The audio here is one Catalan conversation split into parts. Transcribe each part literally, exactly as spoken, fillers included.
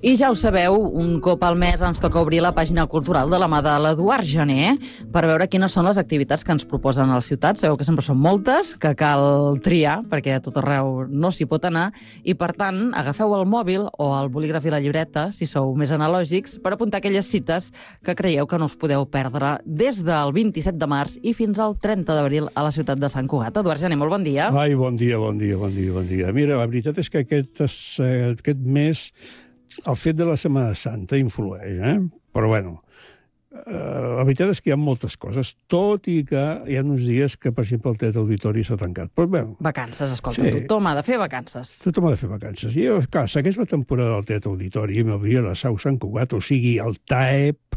I ja ho sabeu, un cop al mes ens toca obrir la pàgina cultural de la mà de l'Eduard Gené per veure quines són les activitats que ens proposen a la ciutat. Sabeu que sempre són moltes, que cal triar, perquè a tot arreu no s'hi pot anar, i per tant, agafeu el mòbil o el bolígraf i la llibreta, si sou més analògics, per apuntar aquelles cites que creieu que no us podeu perdre des del vint-i-set de març i fins al trenta d'abril a la ciutat de Sant Cugat. Eduard Gené, molt bon dia. Ai, bon dia, bon dia, bon dia, bon dia. Mira, la veritat és que aquest, aquest mes el fet de la Setmana Santa influeix, eh? Però, bueno, eh, la veritat és que hi ha moltes coses, tot i que hi ha uns dies que, per exemple, el Teatre Auditori s'ha tancat. Però, bueno, vacances, escolta, sí. Tothom ha de fer vacances. Tothom ha de fer vacances. I, clar, segueix la temporada del Teatre Auditori i m'hauria la Sau Sant Cugat, o sigui, el T A E P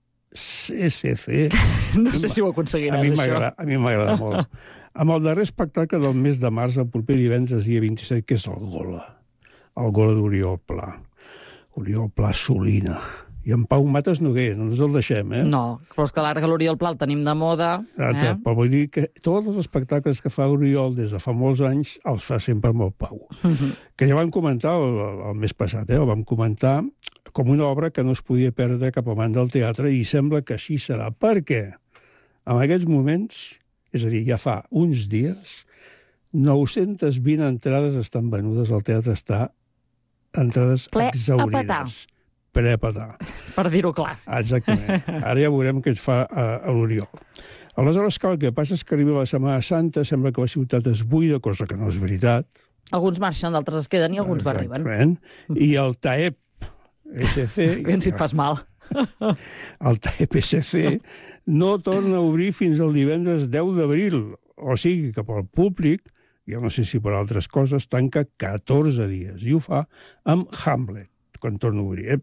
S F. No sé si ho aconseguiràs, a mi això. A mi m'agrada molt. Amb el darrer espectacle del mes de març, el proper divendres, dia vint-i-set, que és el Gola. El Gola d'Oriol Pla. Oriol Pla Solina. I en Pau Mates Noguer, no ens el deixem, eh? No, però és que l'Arc l'Oriol Pla el tenim de moda. Eh? Però vull dir que tots els espectacles que fa Oriol des de fa molts anys els fa sempre amb el Pau. Uh-huh. Que ja vam comentar el, el mes passat, eh? El vam comentar com una obra que no es podia perdre cap amant del teatre i sembla que així serà. Per què? En aquests moments, és a dir, ja fa uns dies, nou-centes vint entrades estan venudes, el teatre està entrades ple exaurides. A petar. Ple a petar. Per dir-ho clar. Exactament. Ara ja veurem què ens fa a, a l'Oriol. Aleshores, clar, el que passa és que arriba la Setmana Santa, sembla que la ciutat es buida, cosa que no és veritat. Alguns marxen, d'altres es queden i alguns arriben. Exactament. I el T A E P S F... Ben si et fas mal. El T A E P S F no torna a obrir fins al divendres deu d'abril. O sigui que pel públic, jo no sé si per altres coses, tanca catorze dies. I ho fa amb Hamlet, quan torna a obrir. Eh?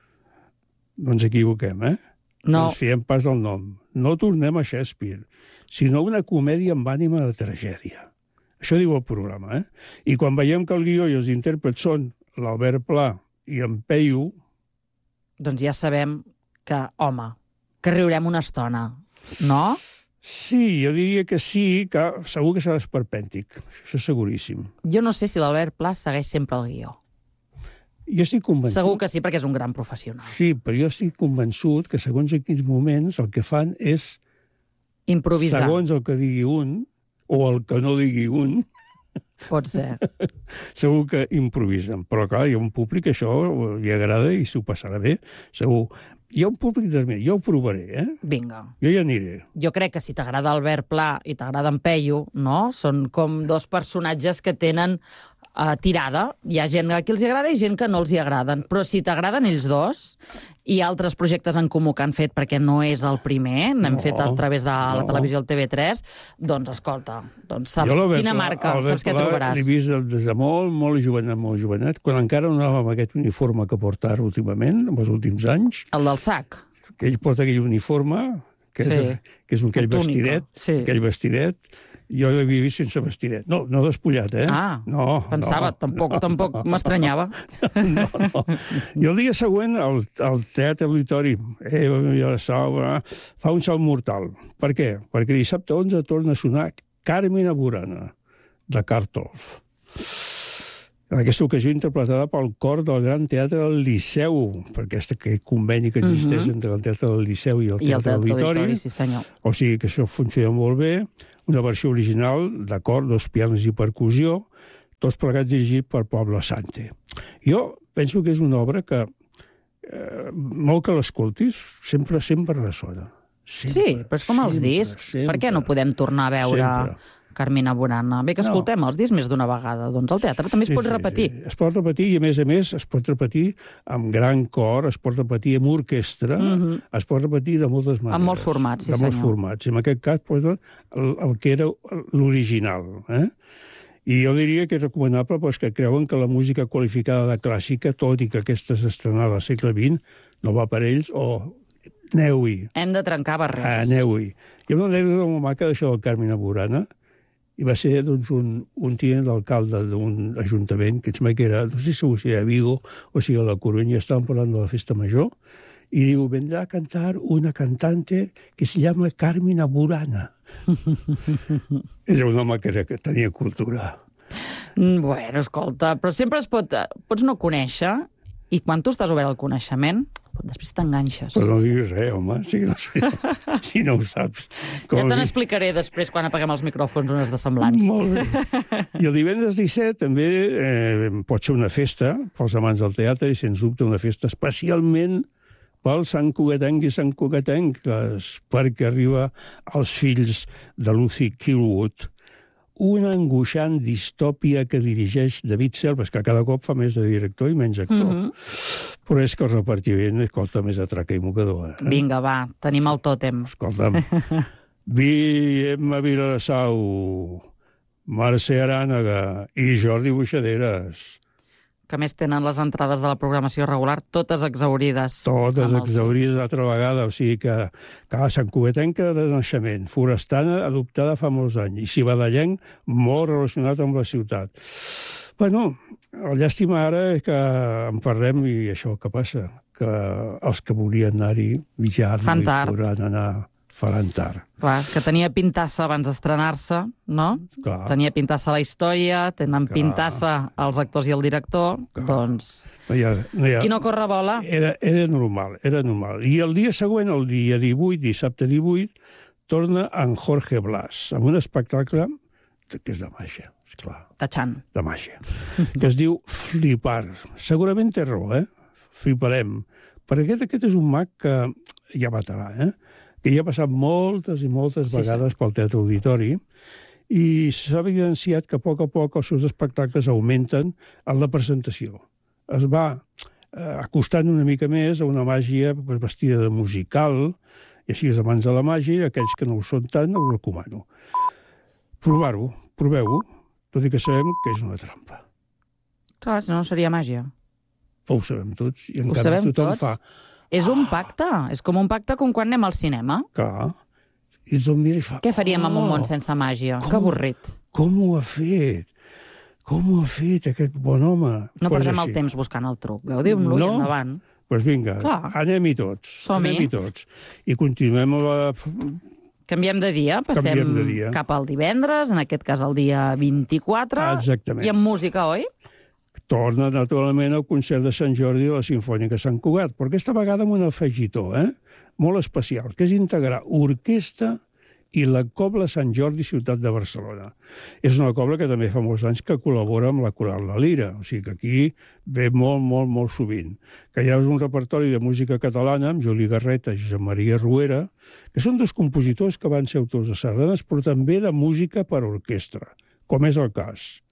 No ens equivoquem, eh? No. No ens fiem pas el nom. No tornem a Shakespeare, sinó una comèdia amb ànima de tragèdia. Això diu el programa, eh? I quan veiem que el guió i els intèrprets són l'Albert Pla i en Peyu... Doncs ja sabem que, home, que riurem una estona, no? Sí, jo diria que sí, que segur que serà esperpèntic. Això és seguríssim. Jo no sé si l'Albert Pla segueix sempre el guió. Jo estic convençut... Segur que sí, perquè és un gran professional. Sí, però jo estic convençut que segons en quins moments el que fan és... improvisar. Segons el que digui un, o el que no digui un... Pot ser. Segur que improvisen. Però, clar, hi ha un públic que això li agrada i s'ho passarà bé, segur. Hi ha un públic de... Jo ho provaré, eh? Vinga. Jo hi aniré. Jo crec que si t'agrada Albert Pla i t'agrada en Peyu, no? Són com dos personatges que tenen uh, tirada. Hi ha gent a qui els agrada i gent que no els hi agraden. Però si t'agraden ells dos i altres projectes en comú que han fet, perquè no és el primer, n'hem no, fet a través de la no. televisió al T V tres, doncs escolta, doncs saps quina marca, Albert saps què Pla trobaràs. L'he vist des de molt, molt jovenet, molt jovenet, quan encara no anava amb aquest uniforme que porta ara últimament, en els últims anys. El del sac. Que ell porta aquell uniforme, que, sí. és, que és un aquell vestidet, sí. aquell vestidet. Jo l'havia vist sense vestidet. No, no despullat, eh? Ah, no, pensava, no, tampoc, no, tampoc no, m'estranyava. No, no. I el dia següent, al, al Teatre Auditori, eh, la sala, fa un salt mortal. Per què? Perquè dissabte onze torna a sonar Carmina Burana, de Kartov. En aquesta ocasió interpretada pel cor del Gran Teatre del Liceu, perquè aquest, aquest conveni que existeix uh-huh. entre el Teatre del Liceu i el I Teatre, el teatre Auditori. Auditori, sí senyor. O sigui que això funciona molt bé. Una versió original, d'acord, dos pianos i percussió, tots plegats dirigits per Pablo Asante. Jo penso que és una obra que, eh, molt que l'escoltis, sempre, sempre ressona. Sempre, sí, però és com sempre, els discs. Sempre, per què no podem tornar a veure... Sempre. Carmina Burana. Bé, que escoltem no. els discs més d'una vegada. Doncs el teatre també sí, es pot sí, repetir. Sí. Es pot repetir i, a més a més, es pot repetir amb gran cor, es pot repetir amb orquestra, mm-hmm. es pot repetir de moltes maneres. En molts formats, sí de senyor. molts formats. I en aquest cas, doncs, el, el que era l'original. Eh? I jo diria que és recomanable doncs, que creuen que la música qualificada de clàssica, tot i que aquesta és estrenada al segle vint, no va per ells, o aneu-hi. Hem de trencar barreres. Aneu-hi. Hi ha una anècdota molt maca d'això del Carmina Burana, i va ser doncs, un, un tinent d'alcalde d'un ajuntament, que que era, no sé si ho sé, a Vigo o sigui a la Coruña, estaven parlant de la festa major, i diu, vendrà a cantar una cantante que se llama Carmina Burana. És un home que, que tenia cultura. Bueno, escolta, però sempre es pot... Pots no conèixer I quan tu estàs obert al coneixement, després t'enganxes. Però no diguis res, home, si no, si, si no ho saps. Com Ja te dir- n'explicaré després, quan apaguem els micròfons, unes de semblants. Molt bé. I el divendres disset també eh, pot ser una festa pels amants del teatre i, sens dubte, una festa especialment pels santcugatencs i santcugatenques, perquè arriba als fills de Lucy Kirwood, una angoixant distòpia que dirigeix David Selves, que cada cop fa més de director i menys actor. Mhm. Però és que el repartiment, escolta, més atraca i mocador. Eh? Vinga, va, tenim el tòtem. Escolta'm, vi Emma Vilassau, Mercè Arànega i Jordi Buixaderes. Que més tenen les entrades de la programació regular, totes exaurides. Totes Amb els exaurides altra vegada, o sigui que, que Sant Cugatenca de naixement, forestana adoptada fa molts anys, i cibadellenc molt relacionat amb la ciutat. Bueno, el llàstima ara és que en parlem i això que passa, que els que volien anar-hi ja no Fan hi tard. podran anar, faran tard. Clar, que tenia pintassa abans d'estrenar-se, no? Clar. Tenia pintassa la història, tenen Clar. pintassa els actors i el director, Clar. doncs... No hi ha, no hi ha... Qui no corre vola? Era, era normal, era normal. I el dia següent, el dia divuit, dissabte divuit, torna en Jorge Blas, amb un espectacle que és de màgia, esclar, Tachant. de màgia, que es diu Flipar. Segurament té raó, eh? Fliparem. Perquè aquest, aquest és un mag que ja veterà, eh? Que ja ha passat moltes i moltes Sí, vegades pel Teatre Auditori i s'ha evidenciat que a poc a poc els seus espectacles augmenten en la presentació. Es va eh, acostant una mica més a una màgia pues, vestida de musical, i així els amants de la màgia, i aquells que no ho són tant, ho recomano. Provar-ho, proveu-ho, tot i que sabem que és una trampa. Clar, si no, no seria màgia. Ho sabem tots, i Ho encara sabem tothom tots. fa. És un pacte. És com un pacte com quan anem al cinema. Clar. I tothom mira i fa... Què faríem en un "Oh, món sense màgia? com- Que avorrit. Com ho ha fet? Com ho ha fet aquest bon home? No Pues perdem així. el temps buscant el truc. Gaudiu-lo i No. endavant. Doncs pues vinga, Clar. anem-hi tots. Som-hi. Anem-hi tots. I continuem a la... Canviem de dia, passem Canviem de dia. cap al divendres, en aquest cas el dia vint-i-quatre, Exactament. i amb música, oi? Torna, naturalment, al concert de Sant Jordi de la Simfònica Sant Cugat, però aquesta vegada amb un afegitó, eh? molt especial, que és integrar orquestra i la Cobla Sant Jordi Ciutat de Barcelona. És una cobla que també fa molts anys que col·labora amb la Coral La Lira, o sigui que aquí ve molt, molt, molt sovint. Que hi ha un repertori de música catalana amb Juli Garreta i Josep Maria Ruera, que són dos compositors que van ser autors de sardanes, però també de música per a orquestra, com és el cas.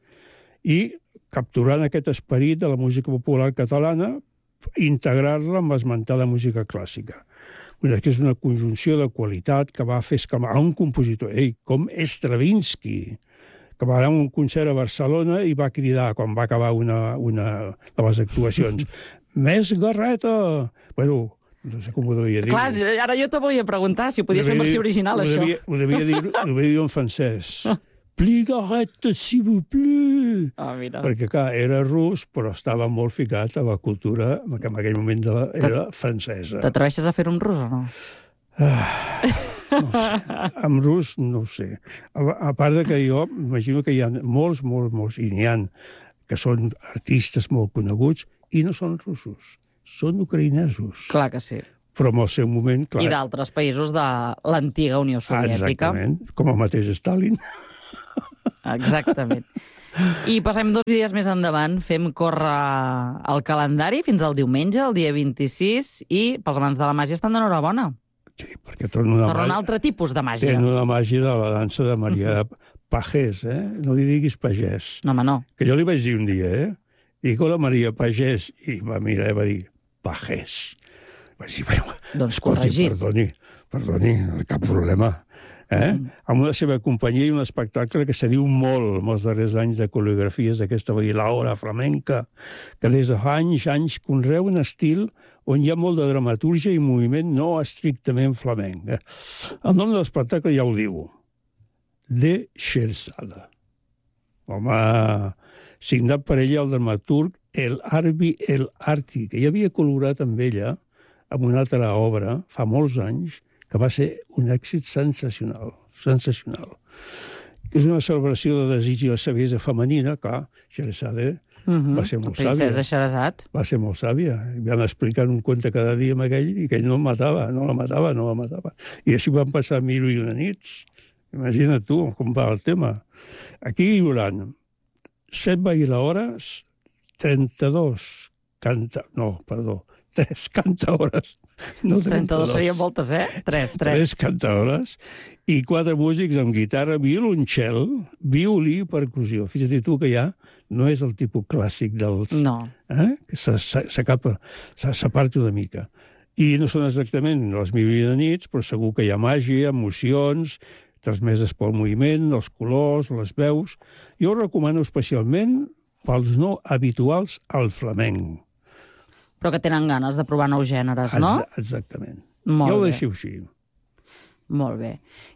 I capturant aquest esperit de la música popular catalana, integrar-la amb l'esmentada música clàssica. Que és una conjunció de qualitat que va fer escamar a un compositor, ei, com Stravinsky, que va anar a un concert a Barcelona i va cridar, quan va acabar una, una de les actuacions, més Garreta! Bueno, no sé com ho devia dir. Clar, ara jo te volia preguntar si ho podies fer en versió original, ho això. Devia, ho devia dir, ho devia dir en francès. Plus Garreta, s'il vous plaît! Ah, mira. Perquè, clar, era rus, però estava molt ficat a la cultura que en aquell moment de la, era francesa. T'atreveixes a fer-ho en rus o no? Ah, no ho sé. En rus, no ho sé. A, a part de que jo imagino que hi ha molts, molts, molts, i n'hi ha, que són artistes molt coneguts i no són russos, són ucraïnesos. Clar que sí. Però en el seu moment, clar... I d'altres països de l'antiga Unió Soviètica. Exactament, com el mateix Stalin. Exactament. I passem dos dies més endavant, fem córrer el calendari fins al diumenge, el dia vint-i-sis, i pels amants de la màgia estan d'enhorabona. Sí, perquè torna una, Torna un màgia, altre tipus de màgia. tenen una màgia de la dansa de Maria Pagès, eh? No li diguis pagès. No, home, no. Que jo li vaig dir un dia, eh? I dic, hola, Maria Pagès. I va mirar i va dir, Pagès. Vaig dir, bueno, Doncs escolti, corregit. perdoni, perdoni, cap problema. Eh? Mm. Amb la seva companyia i un espectacle que se diu molt en els darrers anys de coreografies d'aquesta, va dir, l'hora flamenca, que des de fa anys, anys conreu un estil on hi ha molt de dramatúrgia i moviment no estrictament flamenc. Eh? El nom de l'espectacle ja ho diu, de Scheherazade. Home, signat per ella el dramaturg El Arbi El Arti, que ja havia col·laborat amb ella amb una altra obra fa molts anys, que va ser un èxit sensacional, sensacional. És una celebració de desig i la saviesa femenina, clar, Scheherazade Uh-huh. Va ser molt Princesa sàvia. Princesa Xerazat. Va ser molt sàvia. I van explicar un conte cada dia amb aquell i aquell no el matava, no la matava, no la matava. I així van passar mil i una nits. Imagina't tu com va el tema. Aquí hi haurà set bailaores, trenta-dos canta... No, perdó, tres cantaores. No trenta-dos serien moltes, eh? Tres, tres. Tres cantaores i quatre músics amb guitarra, violoncel, violí i percussió. Fixa't tu que ja no és el tipus clàssic dels... No. Eh? Que s'acapa, s'aparta una mica. I no són exactament les mil i una nits, però segur que hi ha màgia, emocions, transmeses pel moviment, els colors, les veus. Jo ho recomano especialment pels no habituals al flamenc. Però que tenen ganes de provar nous gèneres, no? Exactament. Molt jo ho bé. deixo així. Molt bé.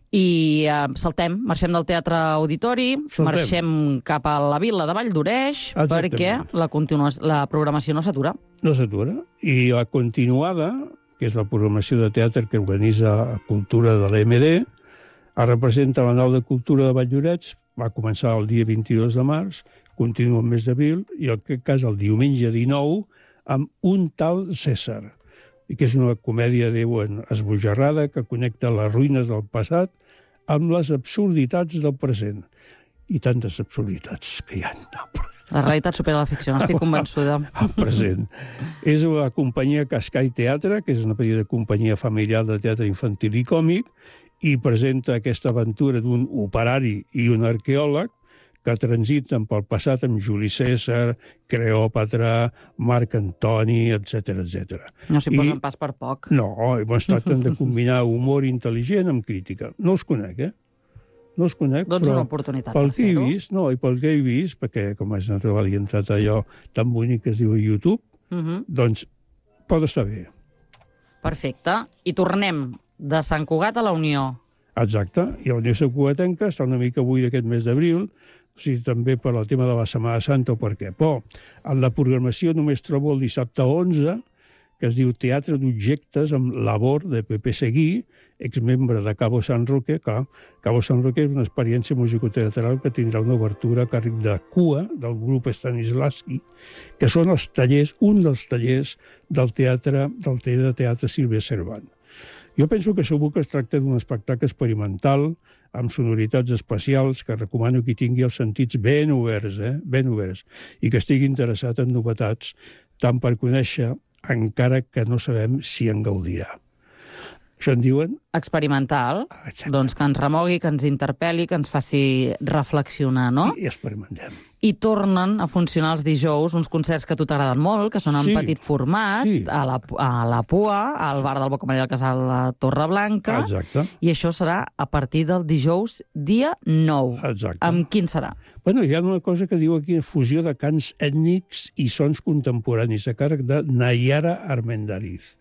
I uh, saltem, marxem del Teatre Auditori, Saltem. marxem cap a la vila de Valldoreix, perquè la, la programació no s'atura. No s'atura. I la continuada, que és la programació de teatre que organitza Cultura de l'E M D, es representa la nau de Cultura de Valldoreix, va començar el dia vint-i-dos de març, continua el mes d'abril, i en aquest cas el diumenge dinou, amb Un tal César, i que és una comèdia diuen, esbojarrada que connecta les ruïnes del passat amb les absurditats del present. I tantes absurditats que hi ha. La realitat supera la ficció, n'estic convençuda. El present. És la companyia Cascai Teatre, que és una petita companyia familiar de teatre infantil i còmic, i presenta aquesta aventura d'un operari i un arqueòleg que transiten pel passat amb Juli César, Cleòpatra, Marc Antoni, etcètera, etcètera. No s'hi posen pas per poc. No, i es tracten de combinar humor intel·ligent amb crítica. No els conec, eh? No els conec, doncs però una oportunitat pel per que he fer-ho. vist, no, i pel que he vist, perquè com és natural i entrat allò tan bonic que es diu YouTube, Uh -huh. doncs pot estar bé. Perfecte. I tornem de Sant Cugat a la Unió. Exacte. I la Unió Cugatenca està una mica avui d'aquest mes d'abril, o sigui, també per al tema de la Setmana Santa o per què. Però en la programació només trobo el dissabte onze, que es diu Teatre d'Objectes amb Labor de Pepe Seguí, exmembre de Cabo San Roque, que Cabo San Roque és una experiència musicoteatral que tindrà una obertura a càrrec de Cua, del grup Stanislavski, que són els tallers, un dels tallers del teatre, del taller de teatre Sílvia Cervant. Jo penso que segur que es tracta d'un espectacle experimental, amb sonoritats especials, que recomano que tingui els sentits ben oberts, eh? ben oberts, i que estigui interessat en novetats, tant per conèixer, encara que no sabem si en gaudirà. Això en diuen... Experimental. Exacte. Doncs que ens remogui, que ens interpel·li, que ens faci reflexionar, no? I, i experimentem. I tornen a funcionar els dijous uns concerts que a tu t'agraden molt, que són en Sí. petit format, Sí. a, la, a la Pua, al bar del Boca Maria del Casal a la Torre Blanca, Exacte. i això serà a partir del dijous dia nou. Exacte. Amb quin serà? Bueno, hi ha una cosa que diu aquí, fusió de cants ètnics i sons contemporanis, a càrrec de Nayara Armendariz.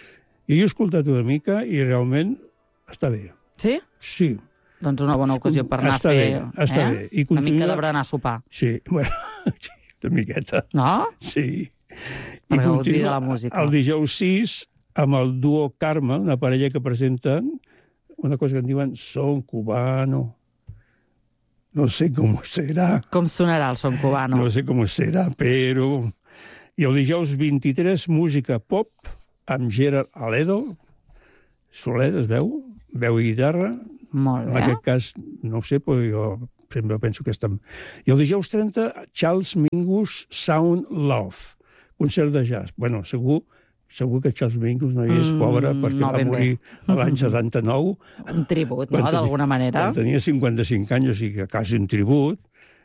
I jo he escoltat una mica i realment està bé. Sí? Sí. Doncs una bona ocasió per anar Està a fer bé, està eh? bé. I una mica continua- de berenar a sopar. Sí, bueno, sí, una miqueta. No? Sí. Per I gaudir continua de la música. El dijous sis, amb el duo Carme, una parella que presenten una cosa que en diuen son cubano. No sé com serà. Com sonarà el son cubano? No sé com serà, però... I el dijous vint-i-tres, música pop, amb Gerard Aledo, Soler, es veu? Veu i guitarra. Molt En bé. aquest cas, no ho sé, però jo sempre penso que estan... I el dijous trenta, Charles Mingus Sound Love, concert de jazz. Bueno, segur, segur que Charles Mingus no hi és Mm, pobre perquè no, va ben bé. morir a l'any setanta-nou. Un tribut, Quan no?, tenia- d'alguna manera. Quan tenia cinquanta-cinc anys, o sigui que quasi un tribut,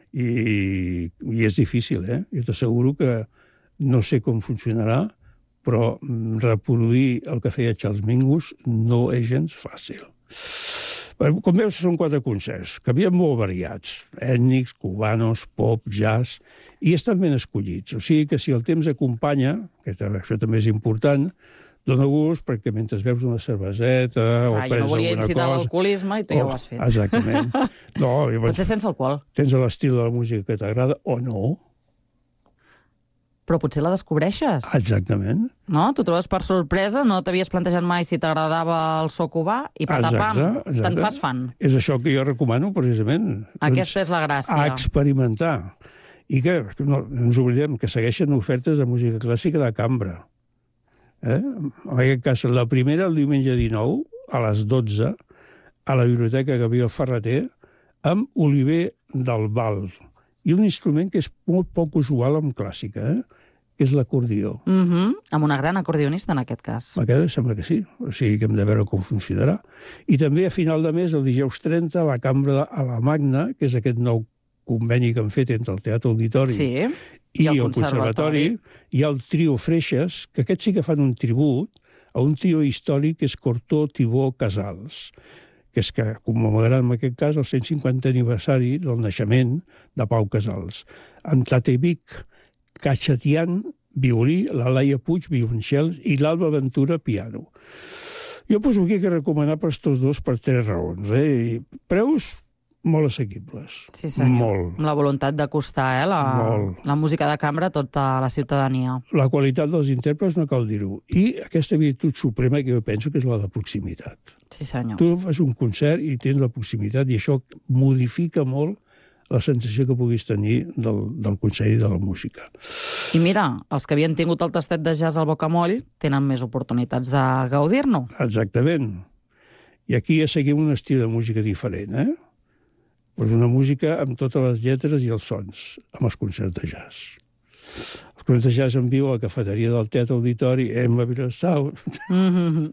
i, i és difícil, eh? Jo t'asseguro que no sé com funcionarà, però mm, reproduir el que feia Charles Mingus no és gens fàcil. Bé, com veus, són quatre concerts, que havien molt variats, ètnics, cubanos, pop, jazz, i estan ben escollits. O sigui que si el temps acompanya, que també- això també és important, dona gust perquè mentre veus una cerveseta o Clar, jo prens no volia alguna incitar cosa... l'alcoholisme i tu ja ho has fet. Exactament. No, llavors, Potser sense alcohol, tens l'estil de la música que t'agrada o no. però potser la descobreixes, Exactament. no? Tu trobes per sorpresa, no t'havies plantejat mai si t'agradava el so cubà i patapam, Exacte, exacte. te'n fas fan. És això que jo recomano, precisament. Aquesta és la gràcia. A experimentar. I que no, no ens oblidem que segueixen ofertes de música clàssica de cambra. Eh? En aquest cas, la primera, el diumenge dinou, a les dotze, a la Biblioteca Gabriel Ferrater, amb Oliver del Val. I un instrument que és molt poc usual en clàssica, eh? que és l'acordió. Mm -hmm. Amb una gran acordionista, en aquest cas. Aquest sembla que sí, o sigui que hem de veure com funcionarà. I també a final de mes, el dijous trenta, la Cambra a la Magna, que és aquest nou conveni que han fet entre el Teatre Auditori sí. i, I el, el Conservatori, hi ha el trio Freixes, que aquests sí que fan un tribut a un trio històric que és Cortó, Tibó, Casals, que és que commemoraran en aquest cas el cent cinquantè aniversari del naixement de Pau Casals. En Tatevic, Cachatian, violí, la Laia Puig, violoncel i l'Alba Ventura, piano. Jo poso aquí que recomanar per tots dos per tres raons. Eh? I preus molt assequibles. Sí, senyor. Molt. Amb la voluntat d'acostar eh, la, la música de cambra a tota la ciutadania. La qualitat dels intèrprets no cal dir-ho. I aquesta virtut suprema que jo penso que és la de proximitat. Sí, senyor. Tu fas un concert i tens la proximitat i això modifica molt la sensació que puguis tenir del, del Consell de la Música. I mira, els que havien tingut el tastet de jazz al Bocamoll tenen més oportunitats de gaudir-ne. Exactament. I aquí ja seguim un estil de música diferent, eh? Pues una música amb totes les lletres i els sons, amb els concerts de jazz. Els concerts de jazz en viu a la cafeteria del Teatre Auditori, Emma Vilassau, Mm-hmm.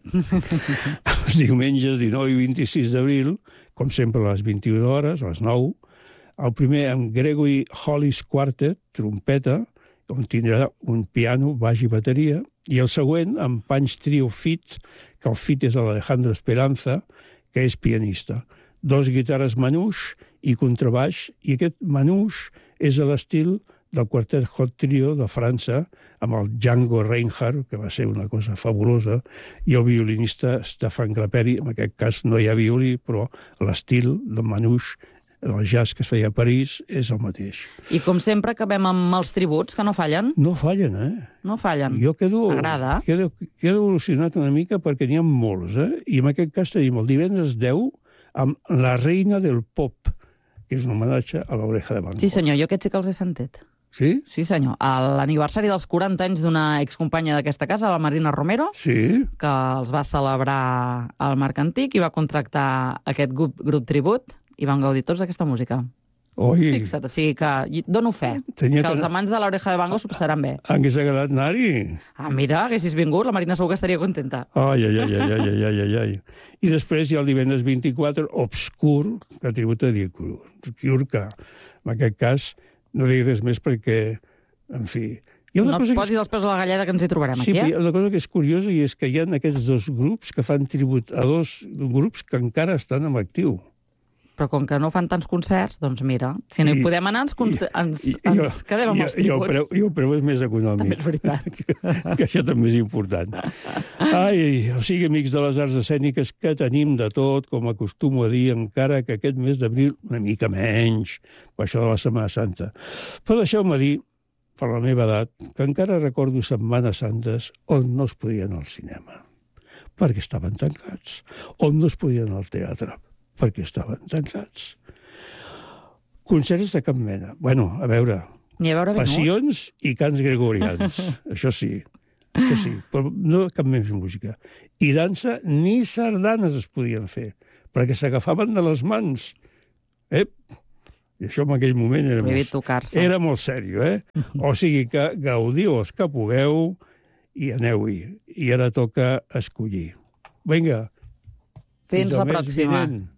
els diumenges dinou i vint-i-sis d'abril, com sempre a les vint-i-una hores, a les nou, el primer amb Gregory Hollis Quartet, trompeta, on tindrà un piano, baix i bateria, i el següent amb Panys Trio Fit, que el Fit és l'Alejandro Esperanza, que és pianista. Dos guitarres manouche i contrabaix, i aquest manouche és a l'estil del quartet Hot Trio de França, amb el Django Reinhardt, que va ser una cosa fabulosa, i el violinista Stefan Grappelli. En aquest cas no hi ha violí, però l'estil del manouche, el jazz que es feia a París, és el mateix. I com sempre acabem amb els tributs, que no fallen. No fallen, eh? No fallen. Jo quedo, Agrada. quedo, quedo evolucionat una mica perquè n'hi ha molts, eh? I en aquest cas tenim el divendres deu amb La reina del pop, que és un homenatge a l'Oreja de Van Gogh. Sí, senyor, jo aquests sí que els he sentit. Sí? Sí, senyor. A l'aniversari dels quaranta anys d'una excompanya d'aquesta casa, la Marina Romero, Sí. que els va celebrar al Marc Antic i va contractar aquest grup, grup tribut i van gaudir tots d'aquesta música. Oi, Fixa't, o sigui que dono fe, Tenia que que els anar- amants de l'Oreja de Van Gogh s'ho passaran bé. hagués agradat anar-hi. Ah, mira, haguessis vingut, la Marina segur que estaria contenta. Ai, ai, ai, ai, ai, ai, ai, ai. I després hi ha el divendres vint-i-quatre, Obscur, que tributa a Diecur. que en aquest cas no dic res més perquè, en fi... Hi ha una No cosa et que posis els peus a la galleda que ens hi trobarem Sí, aquí, però hi eh? ha una cosa que és curiosa i és que hi ha aquests dos grups que fan tribut a dos grups que encara estan en actiu. Però com que no fan tants concerts, doncs mira, si no hi I- podem anar, ens, I- ens, i- ens i- quedem amb i- els i el tributs. preu, I el preu és més econòmic. També és veritat. que, que això també és important. Ai, o sigui, amics de les arts escèniques, que tenim de tot, com acostumo a dir, encara que aquest mes d'abril una mica menys, per això de la Setmana Santa. Però deixeu-me dir, per la meva edat, que encara recordo Setmanes Santes on no es podia anar al cinema, perquè estaven tancats, on no es podia anar al teatre, perquè estaven tancats. Concerts de cap mena. Bueno, a veure, Ni a veure venut. passions i cants gregorians. Això sí, això sí, però no cap més música. I dansa ni sardanes es podien fer, perquè s'agafaven de les mans. Ep! I això en aquell moment era Prohibit molt, tocar-se. era molt sèrio, eh? O sigui que gaudiu els que pugueu i aneu-hi. I ara toca escollir. Vinga, Fins el la mes pròxima. vinent.